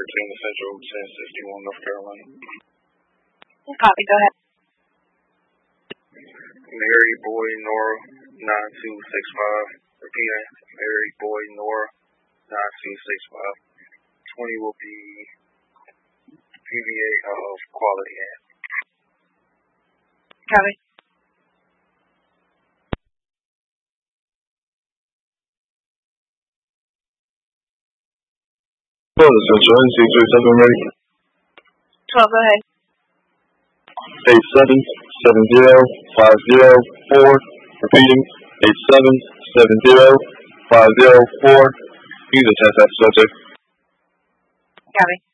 13 Central, 1061 North Carolina. Copy, go ahead. Mary Boy Nora 9265. Repeating, Mary Boy Nora 9265. 20 will be PVA of quality hand. Copy. Central, NC37 ready. 12, go ahead. 8770-504. Repeating, 8770-504. Use a test subject. Copy.